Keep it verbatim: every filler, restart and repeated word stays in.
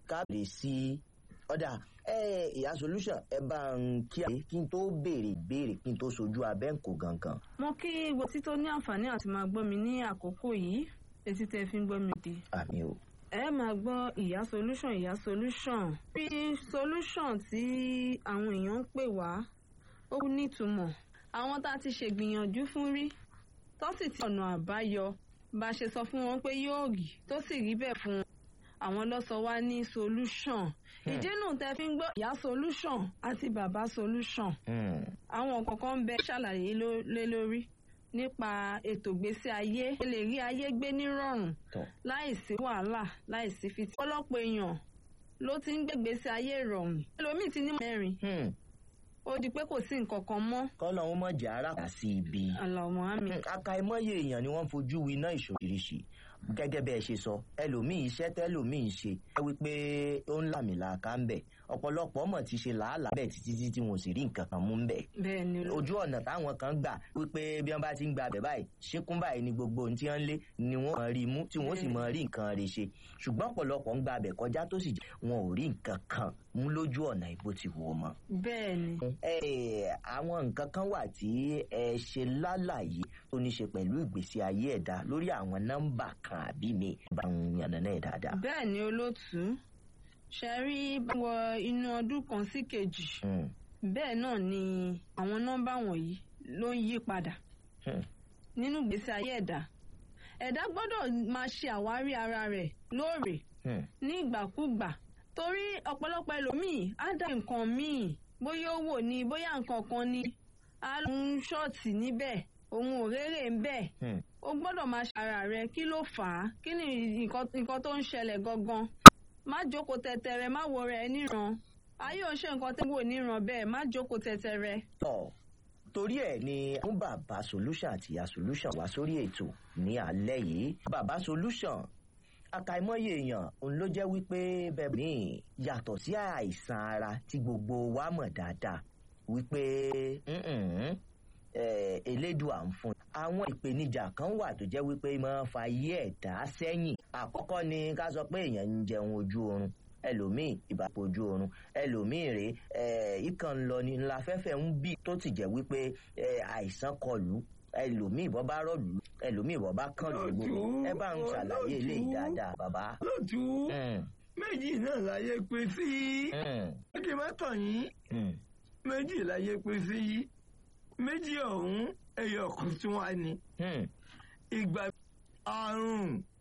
ká lè sí ọ̀dà ẹ ìyá solution ẹ bá ń kí àyè kí n tó béèrè béèrè kí n tó sojú abẹ́ǹkò gangan. mo kí gbogbo tí tó ní àǹfààní àti máa gbọ́ mi ní àkókò yìí etí tẹ́ fi ń gbọ́ mi dé. àmì o. ẹ máa gbọ́ ìyá solution ìyá solution bí solution tí àwọn èèyàn ń pè wá ó nítumọ̀ àwọn tá a ti ṣègbìyànjú fún rí tó sì ti ọ̀nà àbáyọ bá a ṣe sọ fún wọn pé yóò rí tó sì rí bẹ́ẹ̀ fún wọn àwọn ló sọ wá ní solution ìdí nù tẹ́ fi ń gbọ́ ìyá solution àti bàbá solution àwọn kankan ń bẹ ṣàlàyé lé lórí nípa ètò ìgbésí ayé ó lè rí ayé gbé nírọ̀rùn láìsí wàhálà láìsí fìtí. ọ̀pọ̀lọpọ̀ èèyàn ló ti ń gbégbèsè ayé ìrọ̀rùn ẹlòmíì ti ní mẹ́rin ó di pé kò sí nǹkan kan mọ́. kọ́lọ̀ wọn mọ̀ jẹ́ ara kà sí ibi. Allahumma àmín. àkàìmọye èèyàn ni wọ́n fojú winá ìṣòríṣi gẹ́gẹ́ bẹ́ẹ̀ ṣe sọ ẹlòmíì iṣẹ́ tẹ́lòmíì ṣe ẹ wípé ó ń làmìlàaka ń bẹ̀ ọ̀pọ̀lọpọ̀ mọ̀ ti ṣe làálàá bẹ́ẹ̀ títí tí tí wọn ò sì rí nǹkan kan mú ń bẹ̀. bẹ́ẹ̀ni. ojú ọ̀nà táwọn kan gbà wípé bí wọ́n bá ti ń gba abẹ̀ báyìí ṣíkún báyìí ni gbogbo ohun tí wọ́n lé ni wọ́n mọ̀ rí mú tí wọ́n sì mọ̀ rí nǹkan rẹ̀ ṣe ṣùgbọ́n ọ̀pọ̀lọpọ̀ ń gba abẹ̀ kọjá tó sì jẹ́ wọn ò rí nǹkan kan mú lójú ọ̀nà ìbò ti wò mọ́. bẹ́ẹ̀ni. ẹ àwọn nǹkan kan wà tí ẹ ṣe lálàyé tó ní ṣe pẹ̀lú ìgbésí ayé ẹ̀dá lórí àwọn nọ́mbà kan àbí mi bá ń yànnà náà dáadáa. bẹ́ẹ̀ni olóòtú ṣe rí wọ inú ọdún kan sí kejì bẹ́ẹ̀ náà ni àwọn nọ́mbà wọ̀nyí ló ń yí padà nínú ìgbésí ayé ẹ̀dá ẹ̀dá gbọ́dọ̀ máa ṣe àwárí ara rẹ̀ lóòrè ní ìgbàkúgbà torí ọ̀pọ̀lọpọ̀ ẹlòmíì á dá nǹkan míì bóyá ó wò ní bóyá nǹkan kan ní á lọ ń ṣọ́ọ̀tì níbẹ̀ òun ò rérè ń bẹ̀ o gbọ́dọ̀ máa ṣe ara rẹ̀ kí ló fà á kí ni nǹkan tó ń ṣẹlẹ̀ gangan má jókòó tẹ̀tẹ̀rẹ̀ má wo rẹ̀ níran ayé ò ṣe nǹkan tó wò níran bẹ́ẹ̀ má jókòó tẹ̀tẹ̀rẹ̀. tọ́ torí ẹ̀ ni fún bàbá solution àti ìyá solution wá sórí ètò ní alẹ́ yìí bàbá solution àkàìmọye èèyàn òun ló jẹ́ wípé bẹ́ẹ̀ ni yàtọ̀ sí àìsàn ara tí gbogbo wa mọ̀ dáadáa wípé elédùà ń fún àwọn ìpèníjà kan wà tó jẹ́ wípé máa ń fa ayé ẹ̀dá sẹ́yìn àkọ́kọ́ ni ká sọ pé èèyàn ń jẹun ojú oorun ẹlòmíì ìbàpọ̀ ojú oorun ẹlòmíì rè ìkàn ń lọ ní ńlá fẹ́fẹ́ ń bì tó ti jẹ́ wípé àìsàn kọlù ẹlòmíì bọ́ bá rọ̀lù ẹlòmíì bọ́ bá kàn lóògbé ẹ bá ń ṣàlàyé eléyìí dáadáa bàbá. lótú méjì náà láyé pé sí kí má tàn yín méjì láyé pé sí méjì ọ̀hún ẹyọ kan tí wọ́n á ní. ìgbà àrùn